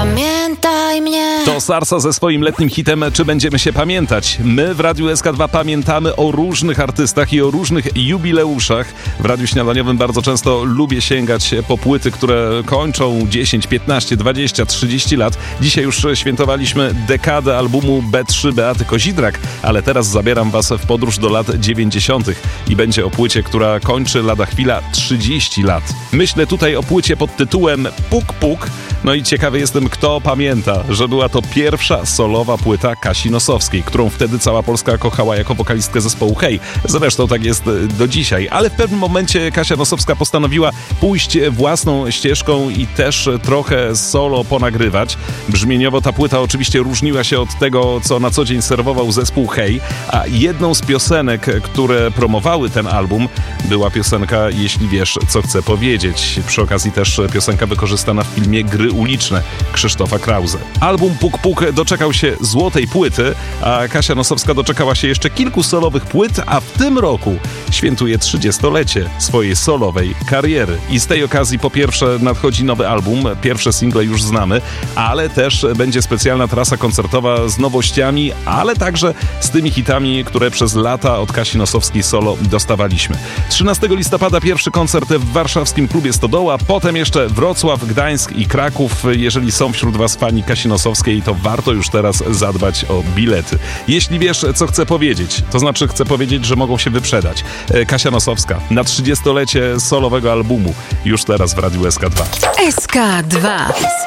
Pamiętaj mnie. To Sarsa ze swoim letnim hitem Czy będziemy się pamiętać? My w Radiu SK2 pamiętamy o różnych artystach i o różnych jubileuszach. W Radiu Śniadaniowym bardzo często lubię sięgać po płyty, które kończą 10, 15, 20, 30 lat. Dzisiaj już świętowaliśmy dekadę albumu B3 Beaty Kozidrak, ale teraz zabieram was w podróż do lat 90. i będzie o płycie, która kończy lada chwila 30 lat. Myślę tutaj o płycie pod tytułem Puk Puk. No i ciekawy jestem, kto pamięta, że była to pierwsza solowa płyta Kasi Nosowskiej, którą wtedy cała Polska kochała jako wokalistkę zespołu Hej. Zresztą tak jest do dzisiaj. Ale w pewnym momencie Kasia Nosowska postanowiła pójść własną ścieżką i też trochę solo ponagrywać. Brzmieniowo ta płyta oczywiście różniła się od tego, co na co dzień serwował zespół Hej, a jedną z piosenek, które promowały ten album, była piosenka Jeśli wiesz, co chcę powiedzieć. Przy okazji też piosenka wykorzystana w filmie Gry uliczne Krzysztofa Krause. Album Puk Puk doczekał się złotej płyty, a Kasia Nosowska doczekała się jeszcze kilku solowych płyt, a w tym roku świętuje 30-lecie swojej solowej kariery. I z tej okazji po pierwsze nadchodzi nowy album, pierwsze single już znamy, ale też będzie specjalna trasa koncertowa z nowościami, ale także z tymi hitami, które przez lata od Kasi Nosowskiej solo dostawaliśmy. 13 listopada pierwszy koncert w warszawskim klubie Stodoła, potem jeszcze Wrocław, Gdańsk i Kraków. Jeżeli są wśród was fani Kasi Nosowskiej, to warto już teraz zadbać o bilety. Jeśli wiesz, co chcę powiedzieć, to znaczy chcę powiedzieć, że mogą się wyprzedać. Kasia Nosowska na 30-lecie solowego albumu już teraz w Radiu SK2. SK2